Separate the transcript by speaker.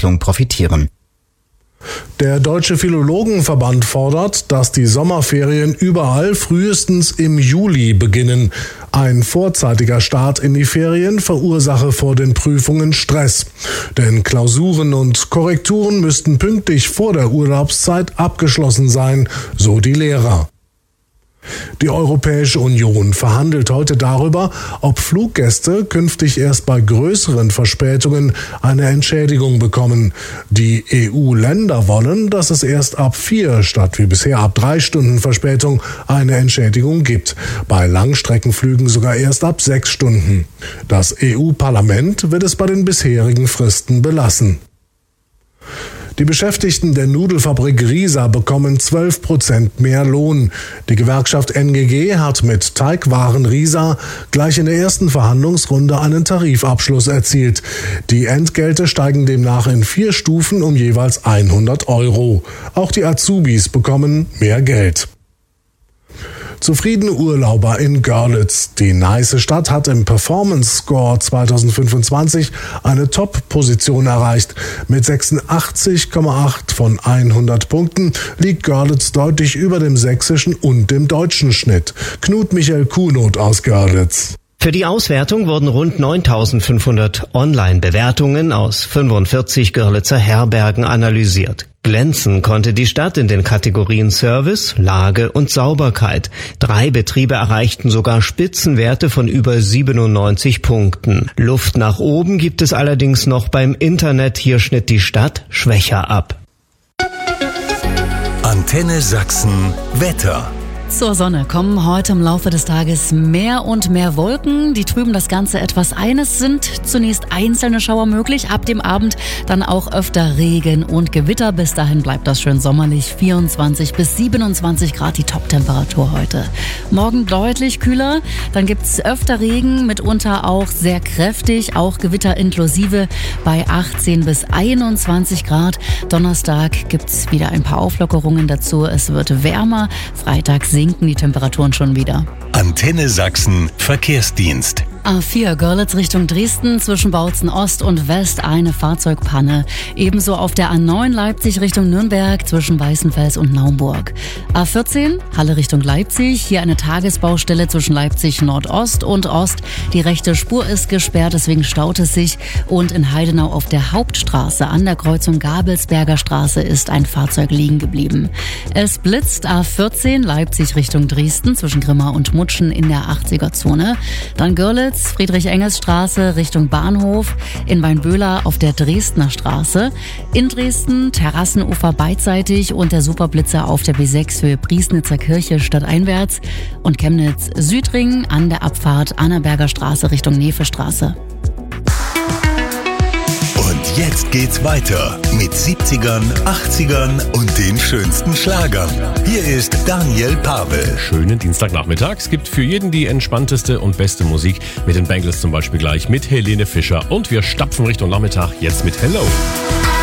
Speaker 1: Entwicklung profitieren.
Speaker 2: Der Deutsche Philologenverband fordert, dass die Sommerferien überall frühestens im Juli beginnen. Ein vorzeitiger Start in die Ferien verursache vor den Prüfungen Stress. Denn Klausuren und Korrekturen müssten pünktlich vor der Urlaubszeit abgeschlossen sein, so die Lehrer. Die Europäische Union verhandelt heute darüber, ob Fluggäste künftig erst bei größeren Verspätungen eine Entschädigung bekommen. Die EU-Länder wollen, dass es erst ab 4 statt wie bisher ab 3 Stunden Verspätung eine Entschädigung gibt. Bei Langstreckenflügen sogar erst ab 6 Stunden. Das EU-Parlament wird es bei den bisherigen Fristen belassen. Die Beschäftigten der Nudelfabrik Rieser bekommen 12% mehr Lohn. Die Gewerkschaft NGG hat mit Teigwaren Rieser gleich in der ersten Verhandlungsrunde einen Tarifabschluss erzielt. Die Entgelte steigen demnach in 4 Stufen um jeweils 100 €. Auch die Azubis bekommen mehr Geld. Zufriedene Urlauber in Görlitz. Die Neiße Stadt hat im Performance Score 2025 eine Top-Position erreicht. Mit 86,8 von 100 Punkten liegt Görlitz deutlich über dem sächsischen und dem deutschen Schnitt. Knut Michael Kuhnot aus Görlitz.
Speaker 3: Für die Auswertung wurden rund 9.500 Online-Bewertungen aus 45 Görlitzer Herbergen analysiert. Glänzen konnte die Stadt in den Kategorien Service, Lage und Sauberkeit. 3 Betriebe erreichten sogar Spitzenwerte von über 97 Punkten. Luft nach oben gibt es allerdings noch beim Internet. Hier schnitt die Stadt schwächer ab.
Speaker 4: Antenne Sachsen Wetter.
Speaker 5: Zur Sonne kommen heute im Laufe des Tages mehr und mehr Wolken. Die trüben das Ganze etwas ein. Es sind zunächst einzelne Schauer möglich, ab dem Abend dann auch öfter Regen und Gewitter. Bis dahin bleibt das schön sommerlich, 24 bis 27 Grad die Top-Temperatur heute. Morgen deutlich kühler, dann gibt's öfter Regen, mitunter auch sehr kräftig, auch Gewitter inklusive bei 18 bis 21 Grad. Donnerstag gibt's wieder ein paar Auflockerungen dazu. Es wird wärmer, Freitag sinken die Temperaturen schon wieder.
Speaker 4: Antenne Sachsen Verkehrsdienst.
Speaker 5: A4 Görlitz Richtung Dresden, zwischen Bautzen Ost und West eine Fahrzeugpanne. Ebenso auf der A9 Leipzig Richtung Nürnberg zwischen Weißenfels und Naumburg. A14 Halle Richtung Leipzig, hier eine Tagesbaustelle zwischen Leipzig Nordost und Ost. Die rechte Spur ist gesperrt, deswegen staut es sich. Und in Heidenau auf der Hauptstraße an der Kreuzung Gabelsberger Straße ist ein Fahrzeug liegen geblieben. Es blitzt A14 Leipzig Richtung Dresden zwischen Grimma und Mutschen in der 80er-Zone. Dann Görlitz Friedrich-Engels-Straße Richtung Bahnhof, in Weinböhler auf der Dresdner Straße, in Dresden Terrassenufer beidseitig und der Superblitzer auf der B6 Höhe Priesnitzer Kirche stadteinwärts und Chemnitz Südring an der Abfahrt Annaberger Straße Richtung Nefestraße.
Speaker 4: Und jetzt geht's weiter mit 70ern, 80ern und den schönsten Schlagern. Hier ist Daniel Pavel.
Speaker 6: Schönen Dienstagnachmittag. Es gibt für jeden die entspannteste und beste Musik. Mit den Bangles zum Beispiel gleich mit Helene Fischer. Und wir stapfen Richtung Nachmittag jetzt mit Hello.